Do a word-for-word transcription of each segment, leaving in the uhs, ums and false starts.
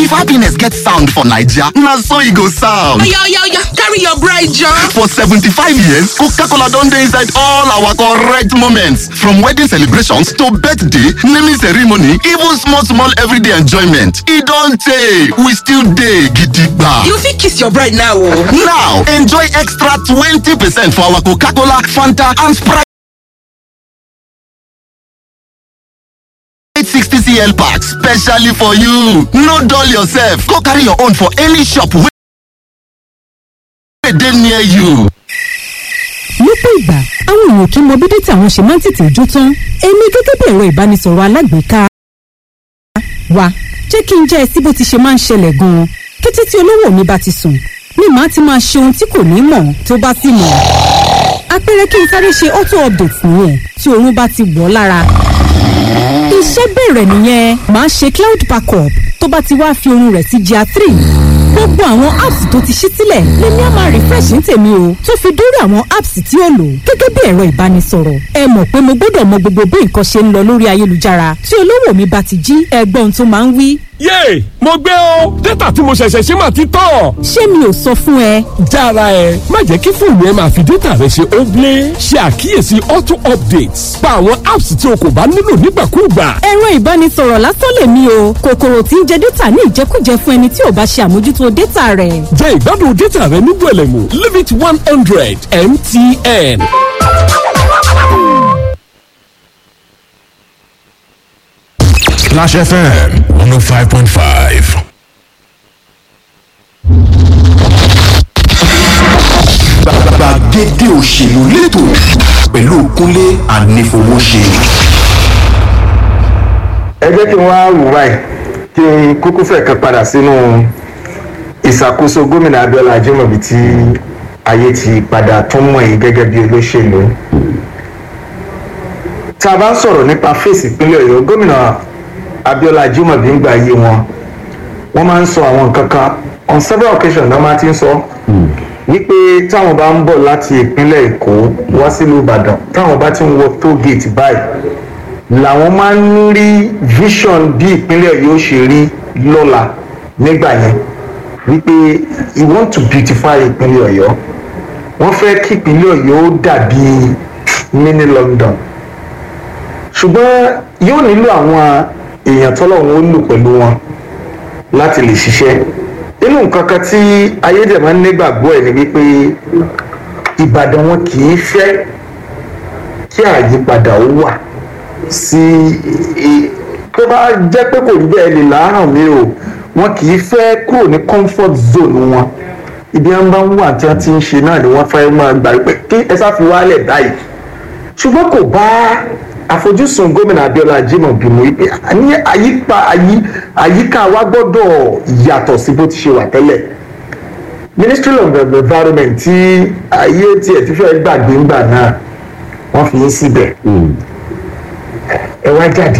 If happiness gets sound for Naija, na so e go sound. Oya, oya, oya, carry your bride, John. For seventy-five years, Coca-Cola don dey inside all our correct moments. From wedding celebrations to birthday, naming ceremony, even small small everyday enjoyment. E don tey, we still dey gidigba. You fit kiss your bride now o. Now, enjoy extra twenty percent for our Coca-Cola, Fanta and Sprite sixty centiliters packs specially for you. No dull yourself. Go carry your own for any shop wey dey near you. Lọ́pọ̀ ìgbà, àwọn èèyàn kì í mọ bí dátà wọn ṣe máa ń tètè jó tán. Èmi gẹ́gẹ́ bí ẹ̀rọ ìbánisọ̀rọ̀ alágbèéká wa, jẹ́ kí n jẹ́ ẹ sí bó ti ṣe máa ń ṣẹlẹ̀ gan-an. Kété tí olówó mi bá ti sùn, ni màá ti máa ṣe ohun tí kò ní mọ̀ tó bá sì mọ̀. Àpẹẹrẹ kí n sáré ṣe auto update nìyẹn tí oorun bá ti wọ̀ lára. Iṣẹ́ bẹ̀rẹ̀ nìyẹn, màá ṣe cloud backup tó bá ti wá fi oorun rẹ̀ sí G R three. Gbogbo àwọn apps tó ti ṣí sílẹ̀ lèmi á máa refresh ní tèmi o, tó fi dórí àwọn apps tí ó lò gẹ́gẹ́ bí ẹ̀rọ ìbánisọ̀rọ̀. Ẹ mọ̀ pé mo gbọ́dọ̀ mọ gbogbo bí nǹkan ṣe ń lọ lórí ayélujára. Tí olówó mi bá ti jí, ẹgbọ́n tó máa ń wí. Yéè, mo gbé o, dátà tí mo ṣẹ̀ṣẹ̀ ṣe máa ti tán. Ṣé mi ò sọ fún ẹ? Jára ẹ, má jẹ́ kí fóònù ẹ máa fi dátà rẹ ṣe óblé. Ṣe àkíyèsí auto updates. Pa àwọn apps tí o kò bá nílò nígbàkúùgbà. Ẹ̀rọ ìbánisọ̀rọ̀ lásán lèmi o, kòkòrò tí ń jẹ dátà ní ìjẹkújẹ fún ẹni tí ò bá ṣe àmójútó dátà rẹ̀. Jẹ ìgbádùn dátà rẹ ní gbẹ̀lẹ̀mú, limit one hundred M T N. Splash F M one oh five point five. Gbàgede òṣèlú lẹ́tọ̀ pẹ̀lú Kúnlé Anífowóṣe. Ẹ jẹ́ kí wọ́n á wù báyìí kí n kúkú fẹ́ kan padà sínú ìṣàkóso gómìnà Abíọ́lá Ajímọ̀bí tí ayé ti padà tún mọ̀ yìí gẹ́gẹ́ bí olóṣèlú. Tá a bá ń sọ̀rọ̀ nípa fèsì ìpínlẹ̀ Ọ̀yọ́, gómìnà Abíọ́lá Ajímọ̀bí ń gba ayé wọn, wọ́n máa ń sọ àwọn nǹkan kan on several occasions náà máa ti ń sọ wípé táwọn bá ń bọ̀ láti ìpínlẹ̀ Èkó wá sílùú Ìbàdàn, táwọn bá ti ń wọ toll gate báyìí làwọn máa ń rí vision bí ìpínlẹ̀ yóò ṣe rí lọ́la nígbà yẹn, wípé you want to beautify ìpínlẹ̀ Ọ̀yọ́, wọ́n fẹ́ kí ìpínlẹ̀ Ọ̀yọ́ ó dàbí mini London, ṣùgbọ́n yóò nílò àwọn èèyàn tọ́lọ́run ó lò pẹ̀lú wọn láti lè ṣiṣẹ́. Nínú nǹkan kan tí ayédèmọ́ nígbàgbọ́ ẹ̀ ni wípé Ìbàdàn wọn kì í fẹ́ kí àyípadà ó wà sí tó bá jẹ́ pé kò rí bẹ́ẹ̀ lè láàrán mi o, wọn kì í fẹ́ kúrò ní comfort zone wọn. Ibi wọn bá ń wà tí wọ́n ti ń ṣe náà ni wọ́n fẹ́ máa gbà pé kí ẹ sáfi wálẹ̀ báyìí. Ṣùgbọ́n kò bá àfojúsùn gómìnà Abíọ́lá Ajímọ̀bí mú wípé ní àyípa àyíká wa gbọ́dọ̀ yàtọ̀ sí bó ti ṣe wà tẹ́lẹ̀. Ministry of Environment tí ayé tiẹ̀ ti fẹ́ gbàgbé ńgbà náà wọ́n fi ń síbẹ̀. Ẹ wá jáde,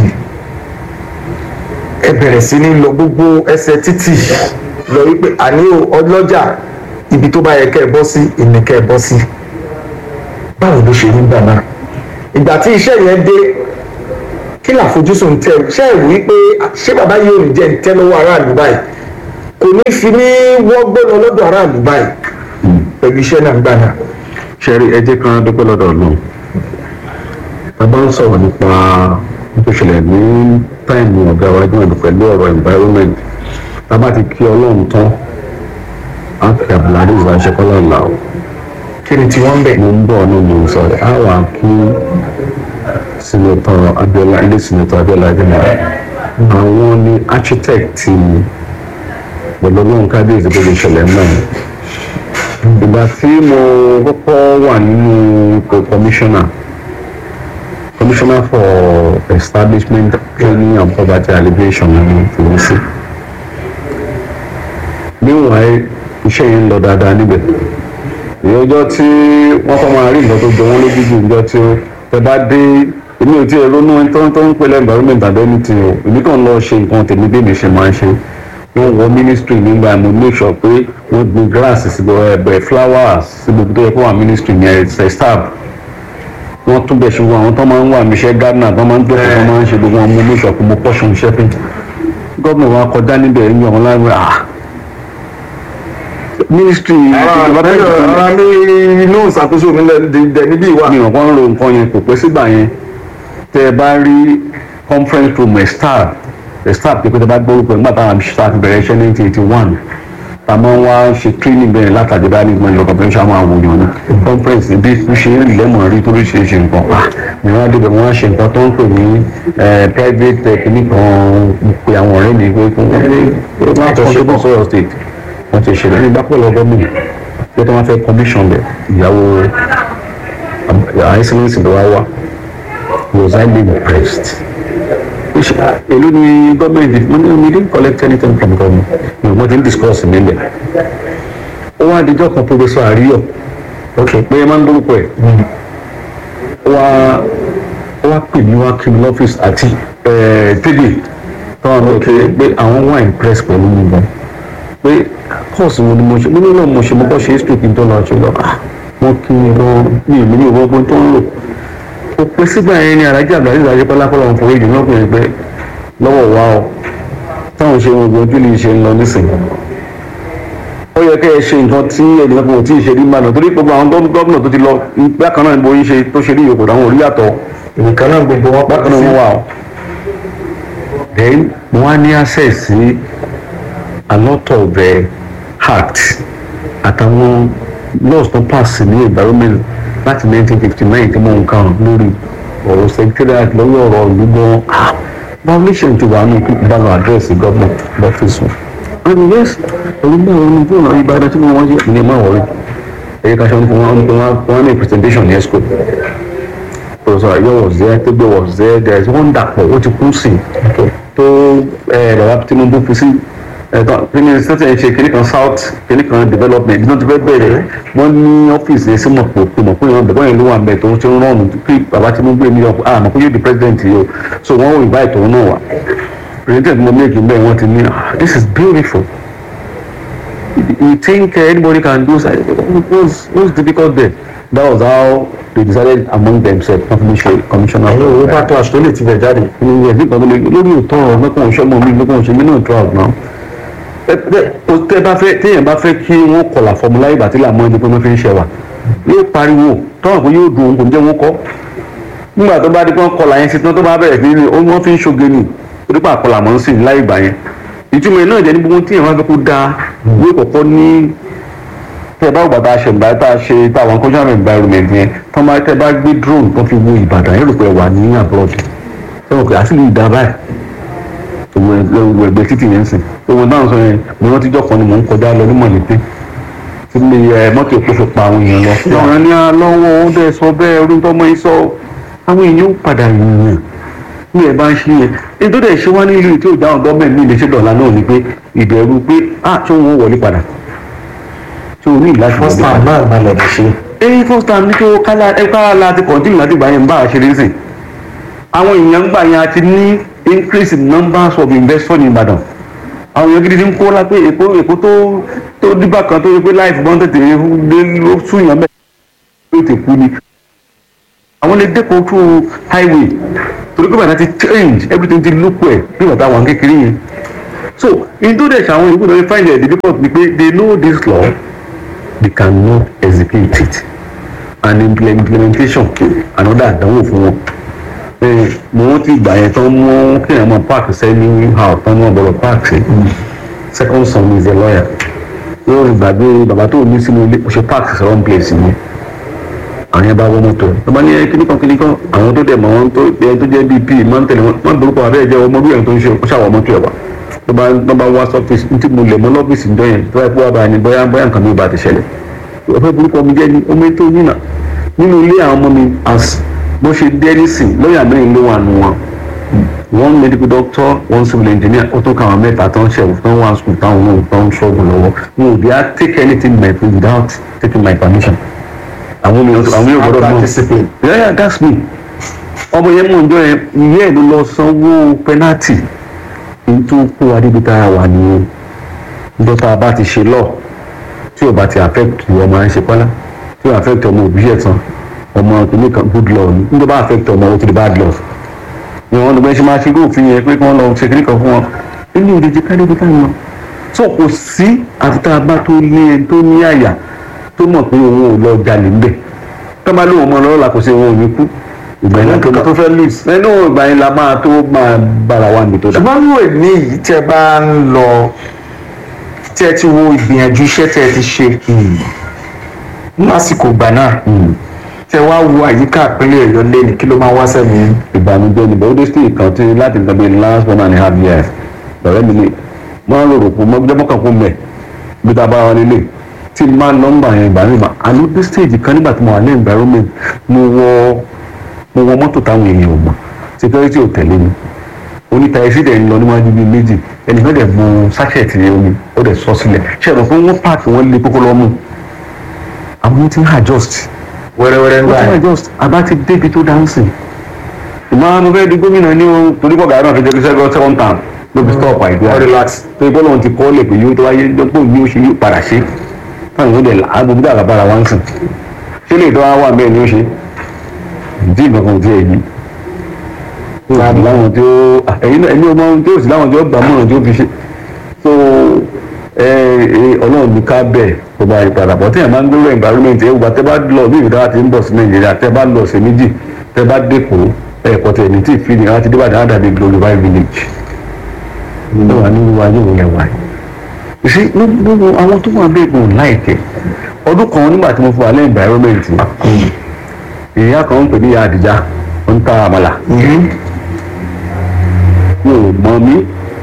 ẹ bẹ̀rẹ̀ sí ní lọ gbogbo ẹsẹ̀ títì lọ wípé àní ọlọ́jà ibi tó bá yẹ kẹ́ ẹ bọ́ sí ìní kẹ́ ẹ bọ́ sí. Báwo ló ṣe rí ńgbà náà? Ìgbà tí iṣẹ́ yẹn dé, kí làfojúsùn tẹ ṣe é wí pé ṣé bàbá yóò ní jẹ́ ń tẹ́ lọ́wọ́ aráàlú báyìí, kò ní fi ní wọ́gbó lọ lọ́dọ̀ aráàlú báyìí pẹ̀lú iṣẹ́ náà gbà náà. Ṣẹ́rí ẹ jẹ́ kan dúpẹ́ lọ́dọ̀ Ọlọ́run. Bàbá ń sọ̀rọ̀ nípa ìṣẹ̀lẹ̀ ní táìmù ọ̀gá wa Ajímọ̀bí pẹ̀lú ọ̀rọ̀ environment. Bàbá ti kí Ọlọ́run tán, á fi àbùládé ìwà ìṣẹ́kọ́lá ọ̀la o. Kí ni tí wọ́n bẹ̀? Mo ń bọ̀ ọ́nà mo ń sọ̀rọ̀ á wà kí Senator Abíọ́lá ilé Senator Abíọ́lá Ajímọ̀bí. Àwọn ni architect pẹ̀lú Ọlọ́run kábíyèsí tó lè ṣẹlẹ̀ náà. Ìgbà tí mo kọ́kọ́ wà nínú ipò commissioner commissioner for establishment training and poverty alleviation ní Fìwọ́sí. Meanwhile iṣẹ́ yẹn ń lọ dáadáa níbẹ̀. Ìyọjọ́ tí wọ́n kọ́ máa rí nǹkan tó jọ wọ́n lójú jù níjọ́ tí ẹ bá dé èmi ò tí ẹ ronú ẹni tó ń pèlè environment and anything o, èmi kàn lọ ṣe nǹkan tèmi bí mi ṣe máa ń ṣe. Wọ́n wọ ministry nígbà mo make sure pé wọ́n gbin grass sí ẹ̀bẹ̀ flowers sí gbogbo tó yẹ kó wà ministry ní ẹ̀ staff. Wọ́n tún bẹ̀ ṣùgbọ́n àwọn tó máa ń wà níṣẹ́ gardener tó máa ń tó tó máa ń ṣe gbogbo wọn mo make sure pé mo portion iṣẹ́ fún. gómìnà wa kọjá níbẹ̀ ń yọ wọn láwọn ah ministry ara mi inú ìṣàkóso mi lẹ níbí ìwà. mi ò kàn ń lo nǹkan yẹn kò pẹ́ sígbà yẹn tẹ́ ẹ bá rí conference room ẹ̀ staff ẹ̀ staff pé tẹ́ bá gbórúkọ nígbà táwọn staff bẹ̀rẹ̀ iṣẹ́ ní nineteen eighty one ta máa ń wá ṣe training bẹ́ẹ̀ látàdé bá ní ìgbọ̀n ìjọba ṣe àwọn àwòrán ní conference ní bí ṣe ń rí lẹ́mọ̀ rí torí ṣe ṣe nǹkan pa ìwọ́n adébẹ̀ wọ́n ṣe nǹkan tó ń pè ní private clinic kan pé àwọn ọ̀rẹ́ mi pé fún wọn láti ṣe bọ́ sọ́yọ́ state wọ́n ti ṣe lẹ́yìn ìgbàpọ̀lọ̀ gọ́ọ̀mù pé tí wọ́n fẹ́ commission bẹ̀ ìyàwó excellence ló wá wá was highly impressed. èló ni gọ́ọ̀mẹ̀ntì mo ní we didn't collect anything from government we were not discuss nílẹ̀ ó wá adijọ́ kan professor àríyọ̀ pé ẹ máa ń dórúkọ ẹ̀ ó wá ó wá pè mí wá kí mi lọ́fíìsì àti tẹ́lẹ̀ tọ́wọ́n lọ pé àwọn wà impressed pẹ̀lú mi gan pé course wo ni mo ṣe mo ní lọ́ọ̀ mo ṣe mo kọ́ ṣe history kí n tó lọ ṣe lọ wọ́n kí mi lọ ní ìlú ní ìwọ́gbọ́n tó ń lò ó pé sígbà yẹn ni alájà àgbà nígbà yẹn pẹ́lá pẹ́lá wọn fọwọ́ ìdùnnú ọkùnrin pé lọ́wọ́ wa ọ táwọn ṣe wọn gbọ́n ojú lè ṣe ń lọ nísìnyí ó yẹ kẹ́ ẹ ṣe nǹkan tí ẹnìkan kò tí ì ṣe rí mbàdàn torí gbogbo àwọn gómìnà tó ti lọ bákan náà bóyá ṣe tó ṣe rí ìyókò àwọn orí yàtọ̀ nǹkan náà gbogbo wọn bákan náà wọn wà ọ then mo wá ní access sí a lot of uh, acts àtàwọn laws tó pass ní environment láti nineteen fifty nine tí mo ń kàn lórí ọ̀rọ̀ secretariat lórí ọ̀rọ̀ ìlú gan violation ti wà ní ìbánu àdírẹ́sì government lọ́fíìsì wọn ni yes ẹ̀rú náà wọn ní fóònù ìbára tí wọ́n ṣe ní ẹ̀ máa wọ̀rí ẹ̀yẹ ká ṣe wọn fún wọn wọn ní presentation ní esco professor Ayo was there Tegbe was there there is one dapò ó ti kú sí tó bàbá Tinubu fi sí kíni sẹ́tẹ̀ ṣe kíní kan south kíní kan development ní wọ́n ti fẹ́ bẹ̀rẹ̀ wọ́n ní ọ́fíìsì ẹ̀ sí mọ̀pọ̀ tó mọ̀ pé wọ́n bẹ̀rẹ̀ yẹn ló wà mẹ́ tó ń ṣe ń rọrùn pé bàbá Tinubu èmi ọkọ̀ ah mọ̀ pé yóò di president yìí o so wọ́n ò invite òun náà wá president mo make him bẹ́ẹ̀ wọ́n ti ní this is beautiful you think uh, anybody can do that what's what's difficult there that was how they decided among themselves confidential commissioner. àwọn owó bá tó aṣọ lè ti bẹ̀ jáde. lórí òótọ́ ọ̀rọ̀ lọ́kàn ìṣọ́mọ mi lọ́kàn ìṣẹ́mi náà tó àwọn náà tẹ bá fẹ́ téèyàn bá fẹ́ kí wọ́n kọlà fọmùlà ìgbà tí làmọ́ ẹni pé wọ́n fi ń ṣe wà yóò pariwo tọ́wọ́n pé yóò dùn òun kò ní jẹ́ wọ́n kọ́ nígbà tó bá di pé wọ́n kọlà yẹn sí tán tó bá bẹ̀rẹ̀ sí ní wọ́n fi ń ṣoge nì onípa àkọlà mọ́ sí láì gbà yẹn ìtumọ̀ ẹ̀ náà jẹ́ ní gbogbo téèyàn wá fẹ́ kó dáa wọ́n kọ̀kọ́ ní tẹ bá gbà tá a ṣe ìgbà tá a ṣe táwọn cultural environment yẹn tán bá tẹ bá gbé drone tó fi wo Ìbàdàn yẹn rò pé wà ní abroad sẹ́wọ̀n pé àti lè dá báyìí òwò ẹgbẹ́ títì yẹn sìn òwò náà sọ yẹn mo rántí jọ́ kan ni mò ń kọjá lọ ní mọ̀lẹ́pẹ́ tí mi ẹ mọ́tò èkó fi pa àwọn èèyàn lọ. ọ̀ràn ní alọ́wọ́ ó dẹ́ sọ bẹ́ẹ̀ orí tó mọ iṣọ́ àwọn èèyàn ó padà yìnyín ní ẹ̀ bá ń ṣe yẹn nítorí ẹ̀ ṣe wá ní ìlú tí ò dáhùn gọ́ọ̀mẹ̀ntì ní iléeṣẹ́ dọ̀la náà ni pé ìbẹ̀rù pé ah ṣé wọn wọlé padà ṣé o ní ìlàjì first time náà máa lọ ṣe. ẹyin first time ní kí o kálá ẹ kára la ti kọ̀ọ̀tì láti gbà yẹn bá a ṣe lé sìn àwọn èèyàn gbà yẹn àti ní increase in numbers of investors in Ìbàdàn àwọn èèyàn gidi ti ń kó la pé èkó èkó tó tó dìbà kan tó yẹ pé life bọ́n tètè dé ló súnyàn bẹ́ẹ̀ ló ti kú ni àwọn lè dẹ́kun tó highway torí pé bàtà ti change everything ti look well bí bàtà wà kékeré yẹn so in tó dẹ̀ ṣàwọn ìlú náà find it difficult ni pé they know this law they cannot execute it and implementation another àdánwò fún wọn mo wọ́n ti gbà yẹn tán mú kéèyàn mọ park sẹ́ni house tán mú ọ̀bọ̀rọ̀ park sí second son is a lawyer yóò rí gbàgbé bàbá tó ní sínú ilé ṣe park sí wrong place ni àwọn yẹn bá wọ́n mọ́tò bàbá ní kíníkan kíníkan àwọn tó dẹ̀ mọ́ wọn tó ẹ tó jẹ́ bp máa ń tẹ̀lé wọn máa ń dorúkọ abẹ́rẹ́ jẹ́ ọmọ bíyẹn tó ń ṣe ó ṣàwọ̀ mọ́tò ẹ̀ wá tó bá tó bá wá sọ́fíìsì ní tí mo lè mọ́ lọ́fíìsì ń dọ́yẹn tó bá kó wá bá ní bóyá bóyá nǹkan mi bá ti ṣẹlẹ̀ ọ̀fẹ́ burúkọ mi jẹ́ ní ọmọ ètò yìnyín nínú ilé àwọn ọmọ mi as bó ṣe dé nísìn lọ́yà mẹ́rin ló wà nù wọn one medical doctor one civil engineer ó tó káwọn mẹ́ta tó ń ṣẹ̀wò tó ń wá school táwọn náà tó ń ṣọ́gun lọ́wọ́ wọn ò bí i take anything my food without taking my permission àwọn mi àwọn mi ò gbọ́dọ̀ mọ̀ yeah yeah that's me ọmọ yẹn mú ọjọ́ yẹn ìyá ẹ̀ ló lọ sanwó penalty nítorí kó adébítà wà ní dọ́tà bá ti ṣe lọ tí ò bá ti affect ọmọ ẹ̀ ń ṣe pálá tí ò affect ọmọ òbí ẹ̀ tán ọmọ kìíní kan good law ni nígbà bá affect ọmọ o ti di bad law ni wọn lọ bẹ ṣe máa ṣe góòfin yẹn pé kí wọn lọ ṣe kìíní kan fún wọn inú ìdíje kárí ibi táwọn lọ so kò sí àfitá bá tó ní ẹni tó ní àyà tó mọ̀ pé òun ò lọ jalè ń bẹ̀ tó bá lóun mọ lọ́wọ́ la kò sí òun ò ní kú ìgbà yẹn kankan tó fẹ́ lùs nínú ìgbà yẹn la máa tó máa bára wa nì tó dá. ṣùgbọ́n ní òní yìí tẹ́ bá ń lọ tí ẹ ti wo ìgbìyànjú iṣẹ́ tí ẹ ti ṣe lásìkò ìgbà náà tẹ wá wo àyíká ìpínlẹ̀ Ọ̀yọ́ lẹ́nu kí ló máa wá sẹ́mi yín. ìbànújẹ́ ni bẹ́ẹ̀ ó dé sí ìkan tí láti nǹkan bíi last one and a half years lọ́rẹ́ mi ni máa ń rò rò pé mọ́jọ́mọ́kàn fún mẹ́ bí tá a bá wà nílé tí máa nọ́mbà yẹn ìgbà mi mà àlọ́ dé stage kan nígbà tí mo wà ní environment mo wọ mo wọ mọ́tò táwọn èèyàn ò mọ̀ security ò tẹ̀lé mi oníta ẹsẹ̀ dẹ̀ ń lọ níwájú bíi méjì ẹnìkan dẹ̀ bu sachet omi ó dẹ̀ sọ sílẹ̀ ṣé ẹ̀rọ fún wọn páàkì wọn lé kókó lọ́mú àwọn tí ń adjust wẹ́rẹ́wẹ́rẹ́ ń gbà yẹn adjust àbá ti débi tó dáńsì ìmọ̀ àwọn fẹ́ẹ́ di gómìnà ní o torí kọ́ gàdúrà fi jẹ́ kí sẹ́gbẹ́ second term ló fi stop àìdúrà relax tó ibọ́ lóun ti kọ́ lè pé yóò tó wáyé dọ́pọ̀ ní oṣù yóò padà ṣe táwọn yóò dẹ̀ láàbò bí dàgbà bára wá ń sìn ṣé lè dán wà bẹ́ẹ̀ ni ó ṣe ìdí ìgbà kan ò tiẹ̀ yí láwọn tí ó ẹ̀yin ẹni ọmọ tí ó sì láwọn tí ó gbà mọ́ràn tí ó fi ṣe so ọlọ́run ní ká bẹ̀ kó bá ìpadà bọ̀ tí ẹ̀ máa ń gbérò environment ẹ̀ wà tẹ́ bá lọ bí ìdára ti ń bọ̀ sí Nàìjíríà tẹ́ bá lọ ọ̀sẹ̀ méjì tẹ́ bá dẹ́kọ̀ ẹ̀kọ́ tẹ̀ ní tí ìfi nìyàrá ti dé bàdàn àdàbí glorified village nínú wa nínú wa yóò yẹ wáyé ìṣe gbogbo àwọn tó wà bẹ́ẹ̀ gbọ̀n láìpẹ́ ọdún kan nígbà tí mo fún wa lẹ́ environment ìyá kan ń pè ní ìyá àdìjá ń ta àmàlà yóò mọ mí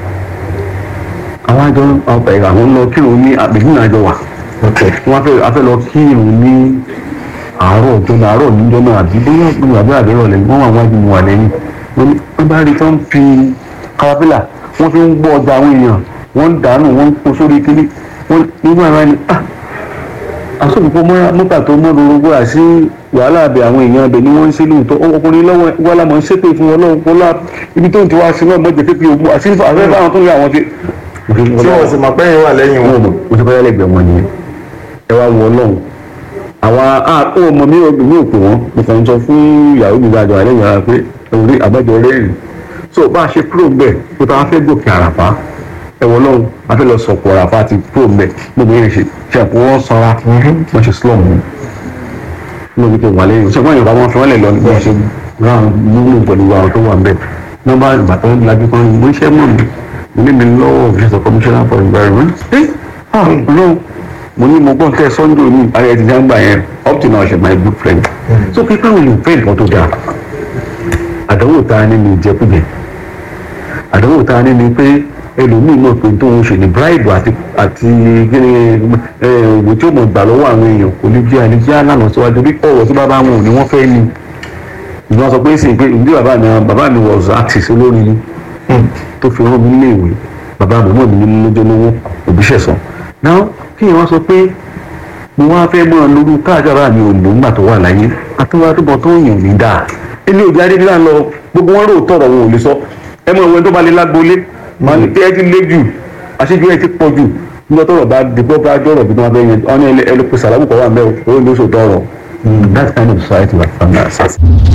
àwọn àjọ ọ̀pẹ̀ àwọn lọ kírun ní àbẹ̀bí náà jọ wà wọ́n á fẹ́ lọ kírun ní àárọ̀ ọjọ́ náà àárọ̀ níjọ́ náà àbí bóyá gbogbo àbẹ́ àbẹ́rọ̀ lẹ́yìn wọ́n wà wájú mu wà lẹ́yìn wọ́n bá rí tán fi kárápílà wọ́n fi ń gbọ́ ọjà àwọn èèyàn wọ́n ń dànù wọ́n ń kó sórí kíní wọ́n nígbà ara ni àsopọ̀ mọ́tà tó mọ́ lórogbo àti wàhálà àbẹ̀ àwọn èèyàn abẹ ni wọ́n ń ṣe lóòótọ́ ọkùnrin lọ́wọ́ wàhálà mọ̀ ń ṣépè fún ọlọ́run kọ́lá ibi tó ń ti wá sí náà mọ́jẹ pépé ogun àti àfẹ́ báwọn tó ń rí àwọn ti. tí wọ́n sì mọ̀ pé yín wà lẹ́yìn wọn. mo ti kọ́yá lẹ́gbẹ̀ẹ́ wọn nìyẹn ẹ wá wọ ọlọ́run àwọn àpò ọmọ mi ò mi ò pè wọ́n mo kàn ń sọ fún ìyàwó mi gbàjọ àlẹ́yìn ara pé orí àbájọ rẹ́rìn so bá a ṣe kúrò ń bẹ̀ kó tá a fẹ́ gòkè àràfá ẹ̀wọ̀n náà a fẹ́ lọ sọ̀pọ̀ àràfá àti kúrò ń bẹ̀ gbogbo yẹn ṣe ṣe àpò wọn sanra wọ́n ṣe slum mi lóbi tó wà lẹ́yìn ṣe wọ́n yóò bá wọn fi wọ́n lè lọ nígbà ṣe ráhùn nínú pẹ̀lú àwọn tó wà ń bẹ̀ nọ́mbà ìbàtàn lajú kan mo ń ṣe mọ̀ mi mo ní mi lọ́wọ́ office of commissioner for environment ẹ́ ah no mo ní mo gbọ́n tẹ́ sunday ní ayẹyẹ ti dáńgbà yẹn up to now ṣe my good friend so pé káwọn èèyàn fẹ́ nǹkan tó dáa àdánwò tá a ní ní ìjẹkújẹ àdánwò tá a ní ní pé ẹlòmíì náà pé tó ń ṣe ní bribe àti àti òwò tí ó mọ̀ gbà lọ́wọ́ àwọn èèyàn kò ní jẹ́ àníjẹ́ àlànà síwájú bí ọ̀rọ̀ tí bàbá wọn ò ní wọ́n fẹ́ ni ìgbà sọ pé sì pé ìdí bàbá mi bàbá mi was artist olórin ni tó fi rán mi nílé ìwé bàbá mi mọ̀ mí nínú lójó lówó òbí ṣẹ̀sán náà kí ni wọ́n sọ pé mo wá fẹ́ mọ́ lórí káàkiri mi ò lò nígbà tó wà láyé àtúwà tó bọ̀ tó yàn ní dáa ilé òjò adé nílá lọ gbogbo wọn rò tọrọ wọn ò lè sọ ẹ mọ ìwé tó bá lè lágbólé máa ní pé ẹ ti lé jù àṣejù ẹ ti pọ̀ jù nígbà tọrọ bá dìbò bá jọrọ bí wọn bẹ yẹn ọ ní ẹlẹpẹ sàlámù kọ wà mẹ o ó ló sọ tọrọ that kind of society wa from that sense.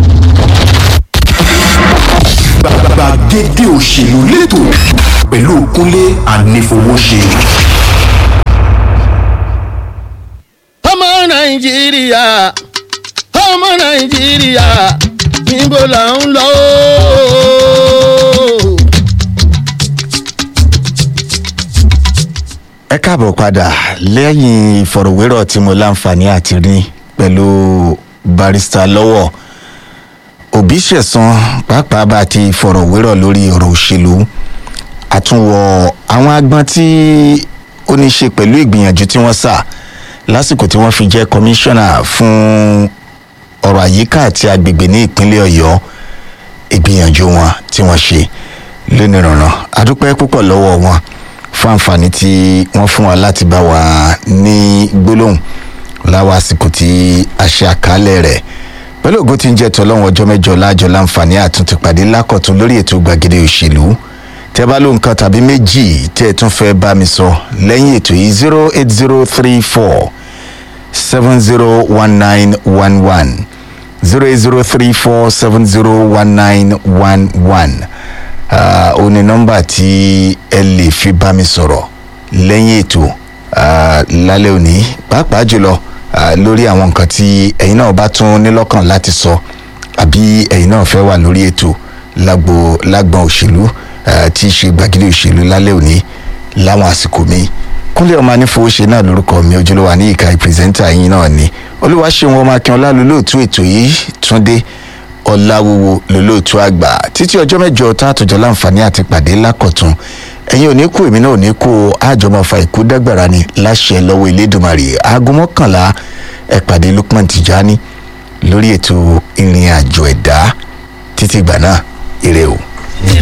gbàgede òṣèlú lẹ́tọ̀ pẹ̀lú Kúnlé Ànífowóṣe. ọmọ Nàìjíríà ọmọ Nàìjíríà níbo là ń lọ. ẹ káàbọ̀ padà lẹ́yìn ìfọ̀rọ̀wérọ̀ tí mo láǹfààní àti rí pẹ̀lú barista lọ́wọ́ òbí ṣẹ̀san pàápàá bá ti fọ̀rọ̀wérọ̀ lórí ọ̀rọ̀ òṣèlú àtúnwọ̀ àwọn agbọ́n tí ó ní ṣe pẹ̀lú ìgbìyànjú tí wọ́n sà lásìkò tí wọ́n fi jẹ́ kọmíṣánná fún ọ̀rọ̀ àyíká àti agbègbè ní ìpínlẹ̀ Ọ̀yọ́ ìgbìyànjú wọn tí wọ́n ṣe lónìí rànran adúpẹ́ púpọ̀ lọ́wọ́ wọn fún àǹfààní tí wọ́n fún wa láti bá wa ní gbólóhùn láwọn àsìkò tí a ṣe àkálẹ̀ rẹ̀ pẹ̀lú ògo tí ń jẹ́ tọ́lọ́wọ́n ọjọ́ mẹ́jọ láàjọ láǹfààní àtúntì pàdé lákọ̀tún lórí ètò gbàgede òṣèlú tẹ́ bá ló nǹkan tàbí méjì tẹ́ ẹ tún fẹ́ bá mi sọ lẹ́yìn ètò yìí zero eight zero three four seven zero one nine one one zero eight zero three four seven zero one nine one one ó ní nọ́mbà tí ẹ lè fi bá mi sọ̀rọ̀ lẹ́yìn ètò lálẹ́ òní pàápàá jùlọ lórí àwọn nǹkan tí ẹ̀yin náà bá tún nílọ́kàn láti sọ àbí ẹ̀yin náà fẹ́ wà lórí ètò lágbo lágbọn òṣèlú tí í ṣe gbàgede òṣèlú lálẹ́ òní láwọn àsìkò mi kúnlẹ̀ ọmọ anífowóṣe náà lórúkọ mi ojúlówó àníyíká ìpírẹsẹ́ńtà yín náà ni olúwaṣeun ọmọ akínọlá lólóòtú ètò yìí túndé ọláwúwo lólóòtú àgbà títí ọjọ́ mẹ́jọ tá a tọjọ́ láǹfààní àti pàdé lákọ̀tún ẹ̀yin ò ní kú èmi náà ò ní kú àjọmọ̀fà ìkú dẹ́gbẹ̀rà ni láṣẹ lọ́wọ́ elédùnmarè aago mọ́kànlá ẹ pàdé Lukman Tijani lórí ètò ìrìn àjò ẹ̀dá títí ìgbà náà ire o.